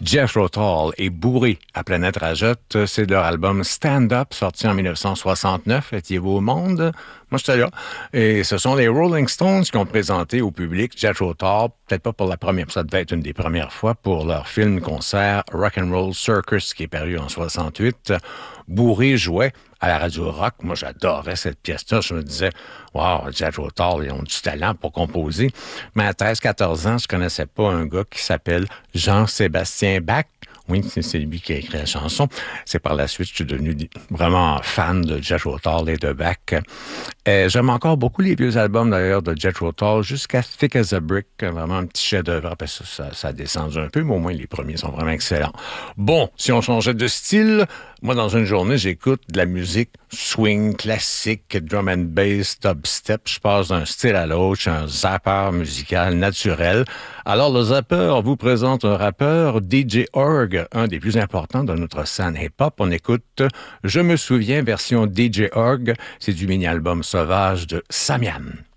Jethro Tull et Bourré à Planète Rajotte, c'est leur album Stand Up, sorti en 1969. Étiez-vous au monde? Moi, j'étais là. Et ce sont les Rolling Stones qui ont présenté au public Jethro Tull, peut-être pas pour la première, ça devait être une des premières fois, pour leur film-concert Rock'n'Roll Circus, qui est paru en 68. Bourré jouait à la radio rock. Moi, j'adorais cette pièce-là. Je me disais, wow, Jethro Tull, ils ont du talent pour composer. Mais à 13-14 ans, je connaissais pas un gars qui s'appelle Jean-Sébastien Bach. Oui, c'est lui qui a écrit la chanson. C'est par la suite que je suis devenu vraiment fan de Jethro Tull et de Bach. J'aime encore beaucoup les vieux albums, d'ailleurs, de Jethro Tull, jusqu'à Thick as a Brick, vraiment un petit chef-d'œuvre. Après ça a descendu un peu, mais au moins les premiers sont vraiment excellents. Bon, si on changeait de style, moi, dans une journée, j'écoute de la musique swing, classique, drum and bass, dubstep. Je passe d'un style à l'autre. Je suis un zapper musical naturel. Alors, le zapper vous présente un rappeur, DJ Org, un des plus importants de notre scène hip-hop. On écoute Je me souviens, version DJ Org. C'est du mini-album sauvage de Samian.